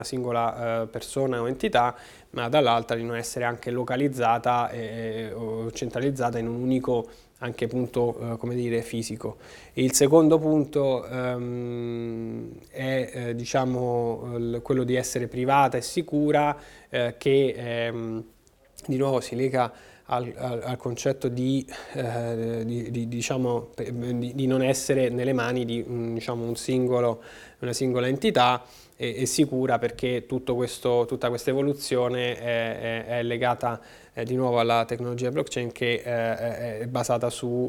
singola persona o entità, ma dall'altra di non essere anche localizzata o centralizzata in un unico anche punto, come dire, fisico. Il secondo punto è diciamo, quello di essere privata e sicura, che di nuovo si lega al concetto diciamo, di non essere nelle mani di diciamo, una singola entità, e sicura, perché tutta questa evoluzione è legata di nuovo alla tecnologia blockchain, che è basata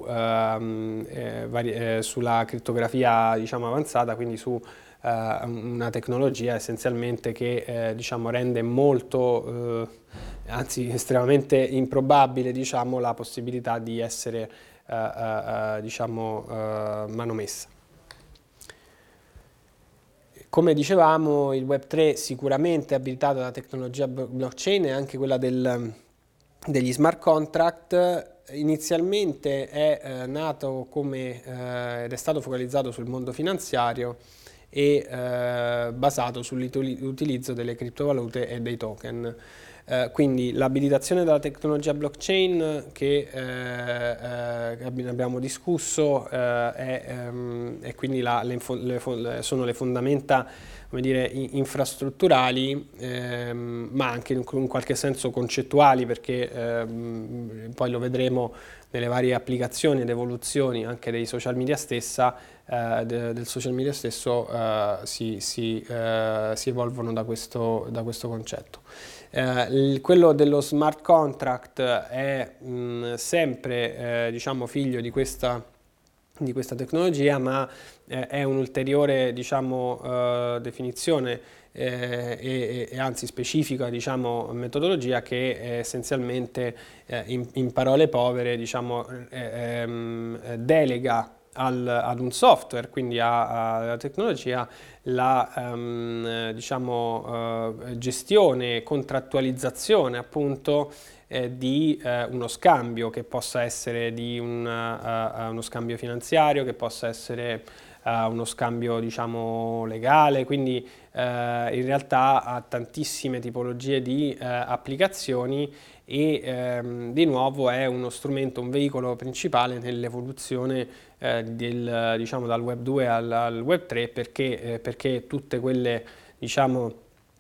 sulla crittografia, diciamo, avanzata, quindi su una tecnologia essenzialmente che diciamo, rende molto, anzi estremamente improbabile, diciamo, la possibilità di essere diciamo, manomessa. Come dicevamo, il Web3 sicuramente è abilitato dalla tecnologia blockchain e anche quella degli smart contract. Inizialmente è nato ed è stato focalizzato sul mondo finanziario e basato sull'utilizzo delle criptovalute e dei token. Quindi l'abilitazione della tecnologia blockchain che abbiamo discusso e quindi sono le fondamenta, come dire, infrastrutturali, ma anche in qualche senso concettuali, perché poi lo vedremo nelle varie applicazioni ed evoluzioni anche dei social media del social media stesso, si evolvono da questo concetto. Quello dello smart contract è sempre diciamo, figlio di questa tecnologia, ma è un'ulteriore, diciamo, definizione e anzi specifica, diciamo, metodologia che essenzialmente in parole povere, diciamo, delega ad un software, quindi alla tecnologia, la diciamo, gestione e contrattualizzazione appunto di uno scambio, che possa essere di uno scambio finanziario, che possa essere uno scambio, diciamo, legale, quindi in realtà ha tantissime tipologie di applicazioni e di nuovo è uno strumento, un veicolo principale nell'evoluzione diciamo, dal Web 2 al Web 3, perché tutte quelle, diciamo,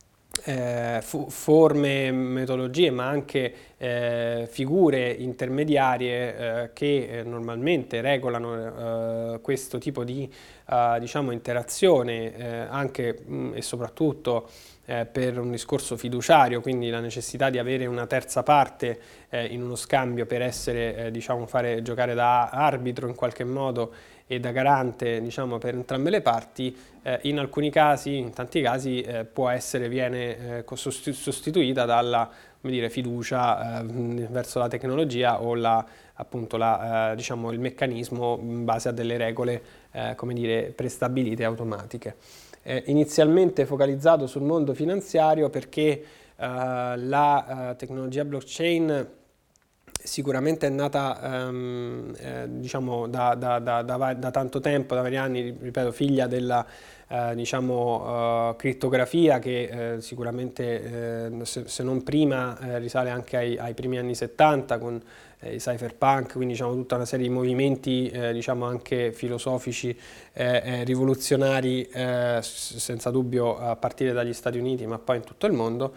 forme, metodologie, ma anche figure intermediarie che normalmente regolano questo tipo di diciamo, interazione, anche e soprattutto per un discorso fiduciario, quindi la necessità di avere una terza parte in uno scambio per essere, diciamo, fare giocare da arbitro in qualche modo e da garante, diciamo, per entrambe le parti, in alcuni casi, in tanti casi, viene sostituita dalla, come dire, fiducia verso la tecnologia o appunto diciamo, il meccanismo in base a delle regole come dire, prestabilite e automatiche. Inizialmente focalizzato sul mondo finanziario, perché la tecnologia blockchain sicuramente è nata diciamo, da tanto tempo, da vari anni, ripeto, figlia della diciamo, crittografia, che sicuramente se non prima risale anche ai primi anni 70 con i cypherpunk, quindi diciamo, tutta una serie di movimenti diciamo, anche filosofici rivoluzionari, senza dubbio a partire dagli Stati Uniti, ma poi in tutto il mondo,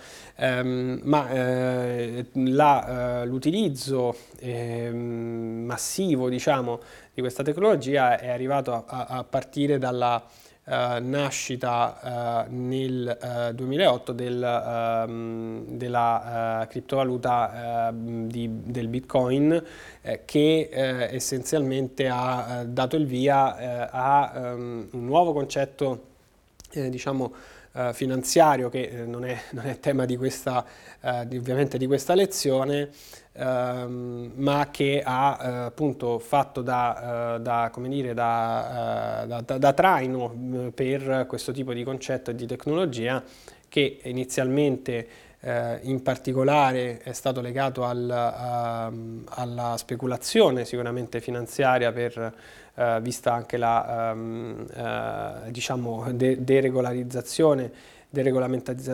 l'utilizzo massivo, diciamo, di questa tecnologia è arrivato a partire dalla nascita nel 2008 della criptovaluta del Bitcoin, che essenzialmente ha dato il via a un nuovo concetto diciamo, finanziario, che non è tema di ovviamente di questa lezione, ma che ha appunto fatto come dire, da traino per questo tipo di concetto e di tecnologia, che inizialmente in particolare è stato legato alla speculazione sicuramente finanziaria, vista anche la diciamo, deregolarizzazione deregolamentazzazione